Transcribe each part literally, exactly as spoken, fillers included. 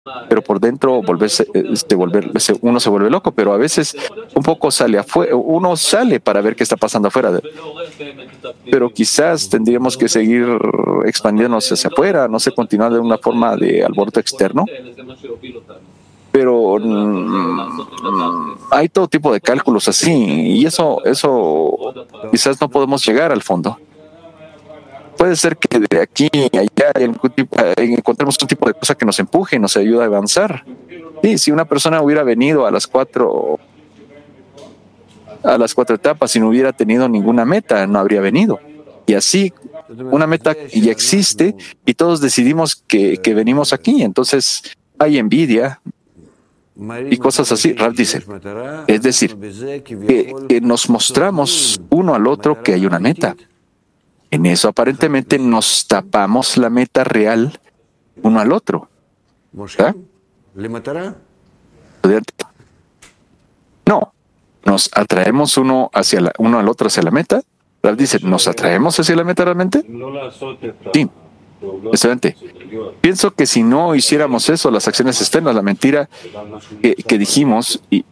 pero por dentro volverse, este, volverse, uno se vuelve loco, pero a veces un poco sale afuera, uno sale para ver qué está pasando afuera, pero quizás tendríamos que seguir expandiéndonos hacia afuera, no sé, continuar de una forma de alboroto externo, pero mmm, hay todo tipo de cálculos así, y eso, eso quizás no podemos llegar al fondo. Puede ser que de aquí a allá encontremos un tipo de cosa que nos empuje y nos ayude a avanzar. Sí, si una persona hubiera venido a las cuatro a las cuatro etapas y no hubiera tenido ninguna meta, no habría venido. Y así, una meta ya existe y todos decidimos que, que venimos aquí. Entonces, hay envidia y cosas así. Rav dice, es decir, que, que nos mostramos uno al otro que hay una meta. En eso aparentemente nos tapamos la meta real uno al otro. ¿Verdad? No, nos atraemos uno hacia la, uno al otro hacia la meta. Rav dice, ¿nos atraemos hacia la meta realmente? Sí. Estudiante, pienso que si no hiciéramos eso, las acciones externas, la mentira que, que dijimos y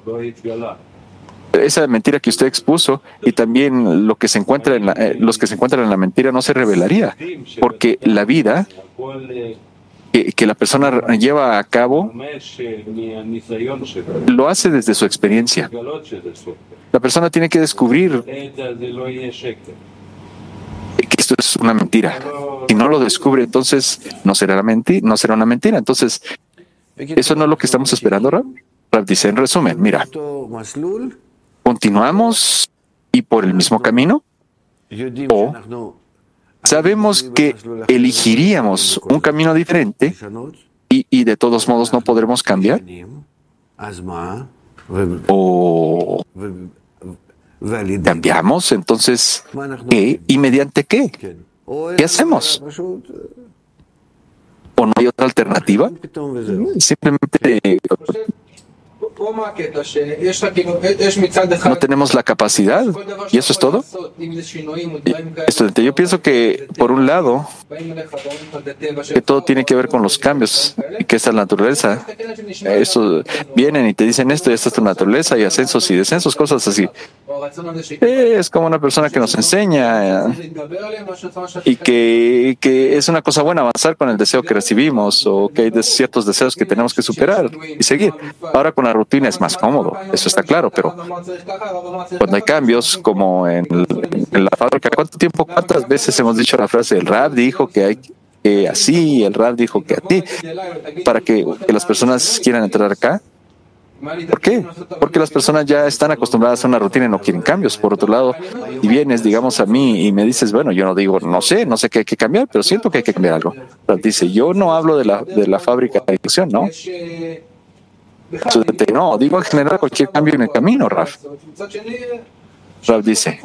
esa mentira que usted expuso y también lo que se encuentra en la, eh, los que se encuentran en la mentira no se revelaría, porque la vida que, que la persona lleva a cabo lo hace desde su experiencia. La persona tiene que descubrir que esto es una mentira. Si no lo descubre, entonces no será, la menti- no será una mentira. Entonces, eso no es lo que estamos esperando, Rav. Rav dice, en resumen, mira, ¿continuamos y por el mismo camino? ¿O sabemos que elegiríamos un camino diferente y, y de todos modos no podremos cambiar? ¿O cambiamos? Entonces, ¿qué? ¿Y mediante qué? ¿Qué hacemos? ¿O no hay otra alternativa? Simplemente no tenemos la capacidad y eso es todo. Estudiante, yo pienso que por un lado que todo tiene que ver con los cambios y que esta es la naturaleza. Eso vienen y te dicen esto y esta es tu naturaleza y ascensos y descensos, cosas así. Es como una persona que nos enseña y que, que es una cosa buena avanzar con el deseo que recibimos o que hay ciertos deseos que tenemos que superar y seguir. Ahora con la rutina es más cómodo, eso está claro, pero cuando hay cambios como en, en la fábrica, ¿cuánto tiempo, cuántas veces hemos dicho la frase, el Rab dijo que hay que así, el Rab dijo que a ti, para que, que las personas quieran entrar acá? ¿Por qué? Porque las personas ya están acostumbradas a una rutina y no quieren cambios. Por otro lado, si vienes, digamos, a mí y me dices, bueno, yo no digo, no sé, no sé qué hay que cambiar, pero siento que hay que cambiar algo. Pero dice, yo no hablo de la, de la fábrica de ilusión, ¿no? No, digo en general cualquier cambio en el camino, Raf. Raf dice,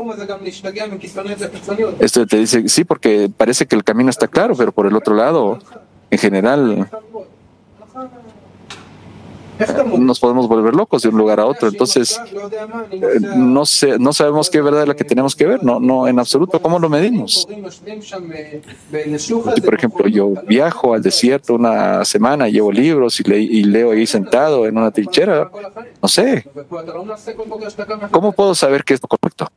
esto te dice, sí, porque parece que el camino está claro, pero por el otro lado, en general, nos podemos volver locos de un lugar a otro. Entonces, eh, no sé, no sabemos qué verdad es la que tenemos que ver, no, no, en absoluto. ¿Cómo lo medimos? Por ejemplo, yo viajo al desierto una semana, llevo libros y, le, y leo ahí sentado en una trinchera. No sé. ¿Cómo puedo saber qué es lo correcto?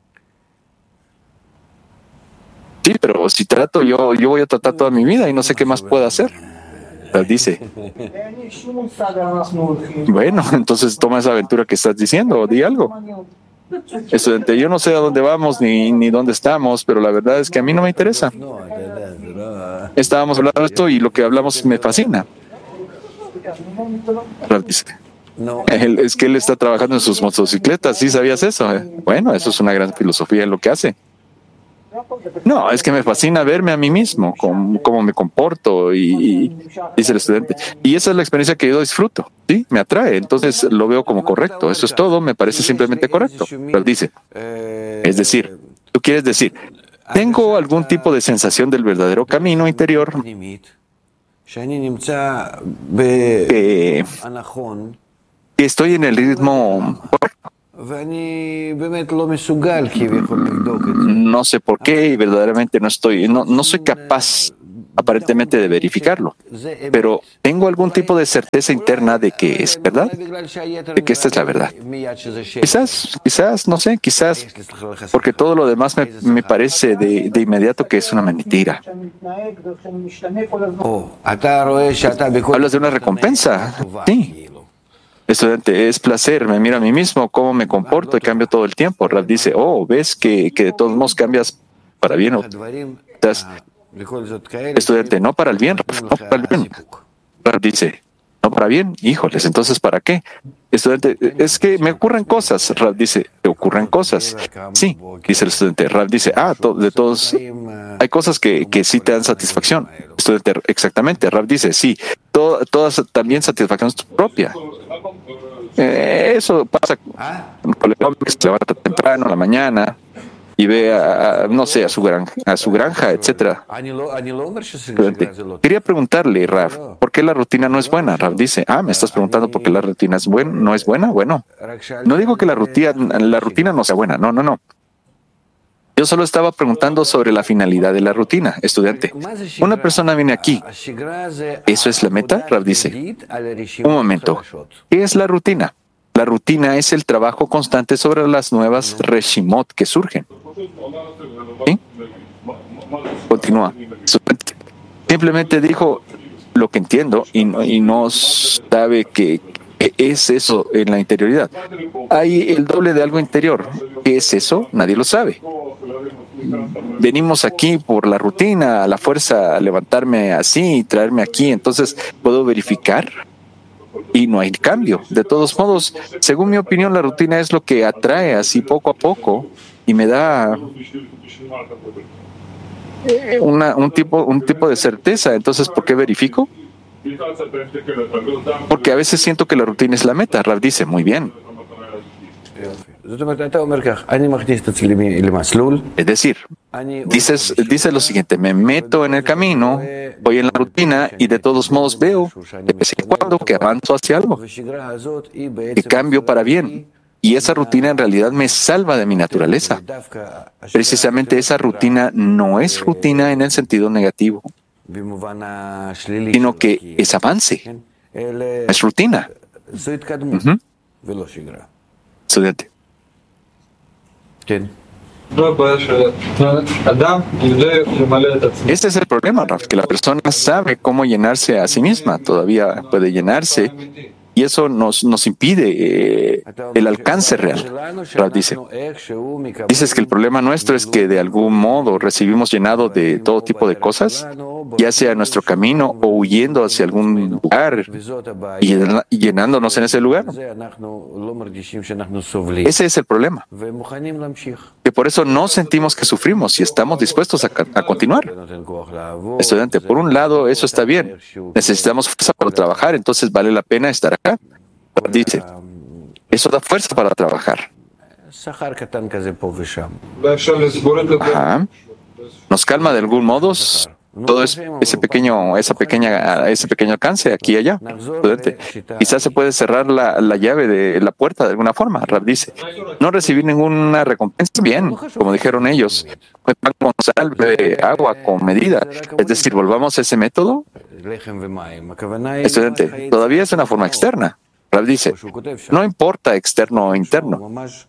Sí, pero si trato, yo, yo voy a tratar toda mi vida y no sé qué más puedo hacer. Dice, bueno, entonces toma esa aventura que estás diciendo, di algo. Estudiante, yo no sé a dónde vamos ni, ni dónde estamos, pero la verdad es que a mí no me interesa. Estábamos hablando de esto y lo que hablamos me fascina. Dice, él, es que él está trabajando en sus motocicletas, ¿sí sabías eso? Bueno, eso es una gran filosofía en lo que hace. No, es que me fascina verme a mí mismo, cómo, cómo me comporto, y, y dice el estudiante. Y esa es la experiencia que yo disfruto, ¿sí? Me atrae, entonces lo veo como correcto. Eso es todo, me parece simplemente correcto. Pero dice, es decir, tú quieres decir, tengo algún tipo de sensación del verdadero camino interior que, que estoy en el ritmo correcto. No sé por qué y verdaderamente no estoy, no, no soy capaz aparentemente de verificarlo, pero tengo algún tipo de certeza interna de que es verdad, de que esta es la verdad. Quizás, quizás, no sé, quizás porque todo lo demás me, me parece de, de inmediato que es una mentira. ¿Hablas de una recompensa? Sí. Estudiante, es placer, me miro a mí mismo, cómo me comporto y cambio todo el tiempo. Rab dice, oh, ves que, que de todos modos cambias para bien. O estás, estudiante, no para el bien, Rab, no para el bien. Rab dice, no para bien, híjoles, entonces ¿para qué? Estudiante, es que me ocurren cosas. Rab dice, ¿te ocurren cosas? Sí, dice el estudiante. Rab dice, ah, to, de todos, hay cosas que, que sí te dan satisfacción. Estudiante, exactamente. Rab dice, sí, to, todas también satisfacción propia. Eh, eso pasa con el hombre que se levanta temprano a la mañana y ve a, a no sé, a su granja, a su granja, etcétera. Quería preguntarle, Raf, ¿por qué la rutina no es buena? Raf dice, ah, me estás preguntando por qué la rutina es buena, no es buena. Bueno, no digo que la rutina, la rutina no sea buena, no, no, no. Yo solo estaba preguntando sobre la finalidad de la rutina, estudiante. Una persona viene aquí. ¿Eso es la meta? Raf dice. Un momento. ¿Qué es la rutina? La rutina es el trabajo constante sobre las nuevas reshimot que surgen. ¿Sí? Continúa. Simplemente dijo lo que entiendo y no, y no sabe que es eso en la interioridad. Hay el doble de algo interior. ¿Qué es eso? Nadie lo sabe. Venimos aquí por la rutina, a la fuerza, a levantarme así y traerme aquí, entonces puedo verificar y no hay cambio. De todos modos, según mi opinión, la rutina es lo que atrae así poco a poco y me da una, un, tipo, un tipo de certeza. Entonces, ¿por qué verifico? Porque a veces siento que la rutina es la meta. Rav dice, muy bien. Es decir, dices, dices lo siguiente, me meto en el camino, voy en la rutina y de todos modos veo de vez en cuando que avanzo hacia algo, que cambio para bien. Y esa rutina en realidad me salva de mi naturaleza. Precisamente esa rutina no es rutina en el sentido negativo, sino que es avance, es rutina. Uh-huh. Estudiante. Este es el problema, Raf, que la persona sabe cómo llenarse a sí misma, todavía puede llenarse, y eso nos, nos impide eh, el alcance real. Raf dice, dices que el problema nuestro es que de algún modo recibimos llenado de todo tipo de cosas, ya sea en nuestro camino o huyendo hacia algún lugar y llenándonos en ese lugar. Ese es el problema. Que por eso no sentimos que sufrimos y estamos dispuestos a, a continuar. Estudiante, por un lado, eso está bien. Necesitamos fuerza para trabajar, entonces vale la pena estar acá. Dice, eso da fuerza para trabajar. Ajá. Nos calma de algún modo todo es, ese pequeño, esa pequeña, ese pequeño alcance aquí y allá. Estudiante, quizás se puede cerrar la, la llave de la puerta de alguna forma. Rab dice, no recibir ninguna recompensa, bien, como dijeron ellos, pan con sal, bebe agua con medida. Es decir, volvamos a ese método. Estudiante, todavía es una forma externa. Rab dice, no importa externo o interno.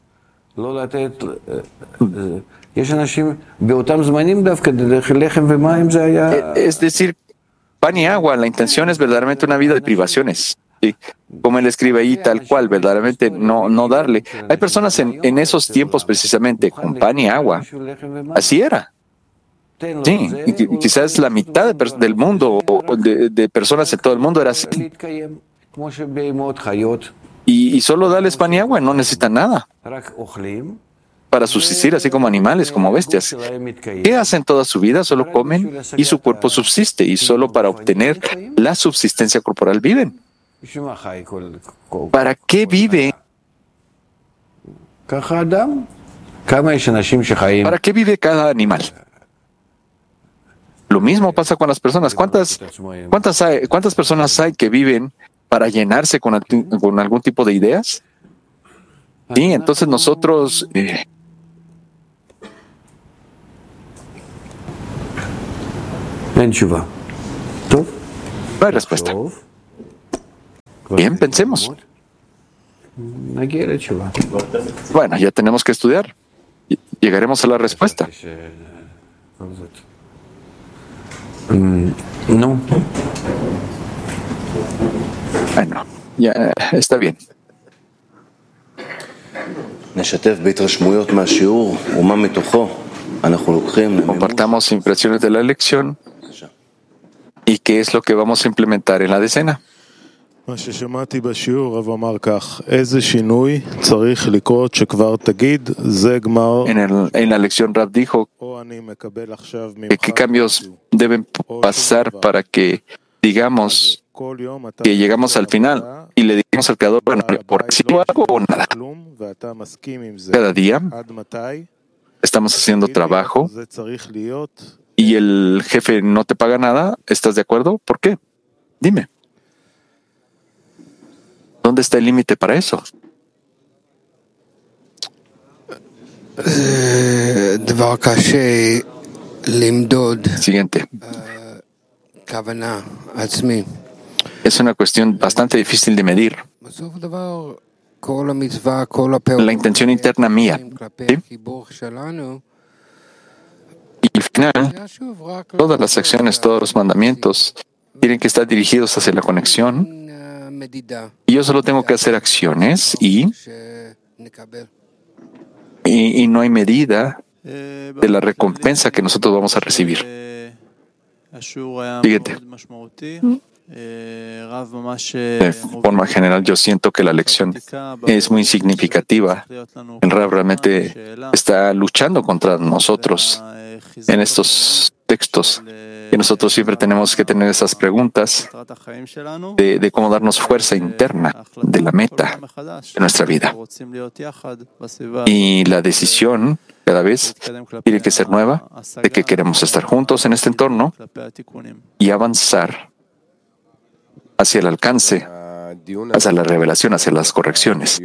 Es decir, pan y agua, la intención es verdaderamente una vida de privaciones. ¿Sí? Como él escribe ahí, tal cual, verdaderamente no, no darle. Hay personas en, en esos tiempos precisamente con pan y agua. Así era. Sí, y quizás la mitad de, del mundo, de, de personas en todo el mundo era así. Y, y solo darles pan y agua, no necesitan nada para subsistir, así como animales, como bestias. ¿Qué hacen toda su vida? Solo comen y su cuerpo subsiste, y solo para obtener la subsistencia corporal viven. ¿Para qué vive? ¿Para qué vive cada animal? Lo mismo pasa con las personas. ¿Cuántas, cuántas, hay, cuántas personas hay que viven para llenarse con, con algún tipo de ideas? Sí, entonces nosotros... Eh, No hay respuesta. Bien, pensemos. Bueno, ya tenemos que estudiar. Llegaremos a la respuesta. No. Bueno, ya está bien. Compartamos impresiones de la lección y qué es lo que vamos a implementar en la decena. מה ששמעתי בשיעור, רב אמר כך, איזה שינוי צריך לקרות שכבר תגיד, זה גמר. En, el, en la lección Rab dijo que qué cambios deben pasar para que digamos que llegamos al final y le digamos al Creador, bueno, por recibo algo o nada. Cada día estamos haciendo trabajo y el jefe no te paga nada, ¿estás de acuerdo? ¿Por qué? Dime. ¿Dónde está el límite para eso? Siguiente. Es una cuestión bastante difícil de medir. La intención interna mía. ¿Sí? Y al final, todas las acciones, todos los mandamientos tienen que estar dirigidos hacia la conexión. Y yo solo tengo que hacer acciones y, y, y no hay medida de la recompensa que nosotros vamos a recibir. Siguiente. De forma general, yo siento que la lección es muy significativa. El Rab realmente está luchando contra nosotros en estos textos. Y nosotros siempre tenemos que tener esas preguntas de, de cómo darnos fuerza interna de la meta de nuestra vida. Y la decisión cada vez tiene que ser nueva de que queremos estar juntos en este entorno y avanzar hacia el alcance, hacia la revelación, hacia las correcciones.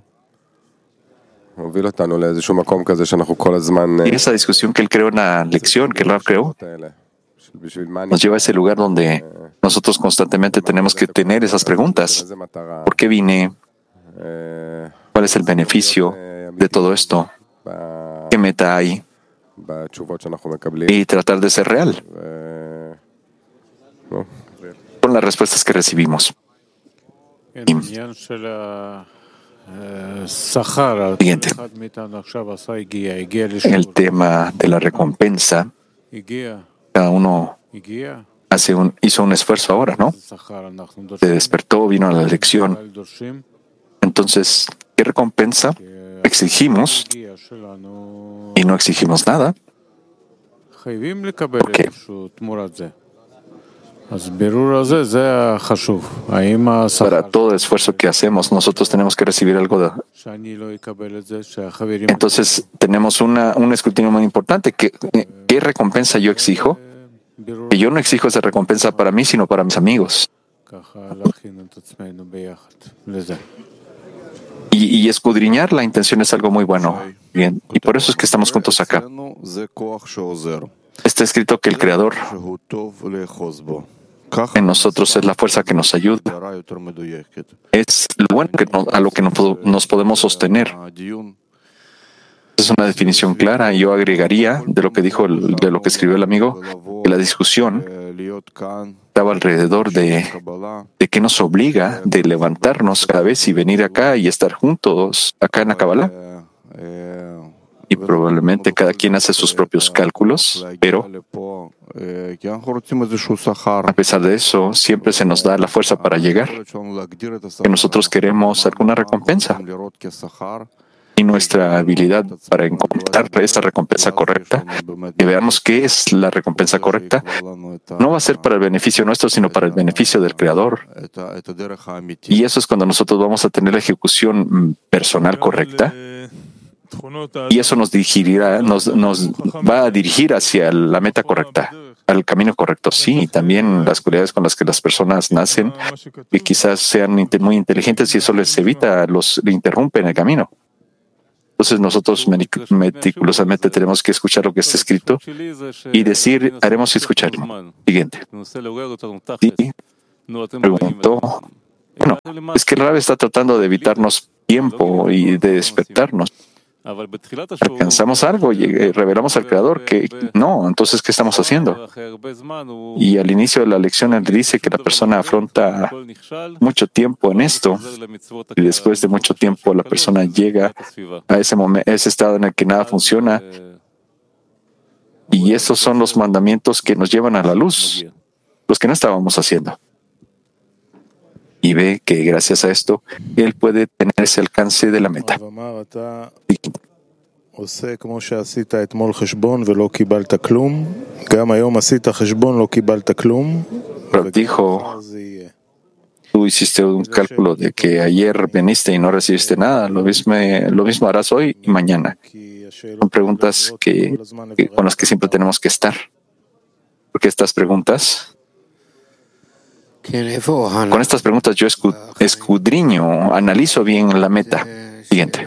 Y esa discusión que él creó en la lección, que Rab creó, nos lleva a ese lugar donde nosotros constantemente tenemos que tener esas preguntas. ¿Por qué vine? ¿Cuál es el beneficio de todo esto? ¿Qué meta hay? Y tratar de ser real con las respuestas que recibimos. Y, siguiente. El tema de la recompensa. Cada uno hace un, hizo un esfuerzo ahora, ¿no? Se despertó, vino a la lección. Entonces, ¿qué recompensa exigimos? Y no exigimos nada. ¿Por qué? Para todo esfuerzo que hacemos, nosotros tenemos que recibir algo de... Entonces, tenemos una, un escrutinio muy importante. ¿Qué, ¿Qué recompensa yo exijo? Que yo no exijo esa recompensa para mí, sino para mis amigos. Y, y escudriñar la intención es algo muy bueno. Bien, y por eso es que estamos juntos acá. Está escrito que el Creador en nosotros es la fuerza que nos ayuda. Es lo bueno que no, a lo que nos podemos sostener. Es una definición clara. Yo agregaría de lo que dijo, el, de lo que escribió el amigo, que la discusión estaba alrededor de, de qué nos obliga de levantarnos cada vez y venir acá y estar juntos acá en la Kabbalah. Y probablemente cada quien hace sus propios cálculos, pero a pesar de eso, siempre se nos da la fuerza para llegar, que nosotros queremos alguna recompensa. Y nuestra habilidad para encontrar esa recompensa correcta, que veamos qué es la recompensa correcta, no va a ser para el beneficio nuestro, sino para el beneficio del Creador. Y eso es cuando nosotros vamos a tener la ejecución personal correcta. Y eso nos dirigirá, nos, nos va a dirigir hacia la meta correcta, al camino correcto. Sí, y también las cualidades con las que las personas nacen, que quizás sean muy inteligentes y eso les evita, los interrumpe en el camino. Entonces nosotros meticulosamente tenemos que escuchar lo que está escrito y decir, haremos que escucharlo. Siguiente. Y preguntó, bueno, es que el Rab está tratando de evitarnos tiempo y de despertarnos. Alcanzamos algo y revelamos al Creador que no, entonces ¿qué estamos haciendo? Y al inicio de la lección él dice que la persona afronta mucho tiempo en esto y después de mucho tiempo la persona llega a ese momento, ese estado en el que nada funciona, y esos son los mandamientos que nos llevan a la luz, los que no estábamos haciendo. Y ve que gracias a esto, él puede tener ese alcance de la meta. Pero dijo, tú hiciste un cálculo de que ayer viniste y no recibiste nada, lo mismo, lo mismo harás hoy y mañana. Son preguntas que, que, con las que siempre tenemos que estar. Porque estas preguntas... Con estas preguntas yo escudriño, analizo bien la meta. Siguiente.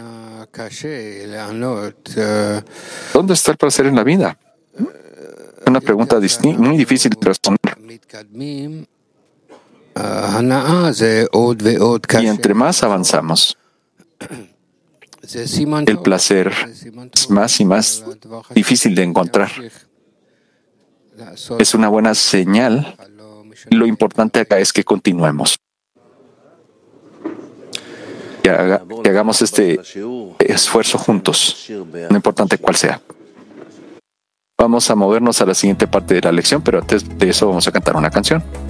¿Dónde está el placer en la vida? Una pregunta muy difícil de responder. Y entre más avanzamos, el placer es más y más difícil de encontrar. Es una buena señal. Lo importante acá es que continuemos. Que, haga, que hagamos este esfuerzo juntos, no importante cuál sea. Vamos a movernos a la siguiente parte de la lección, pero antes de eso vamos a cantar una canción.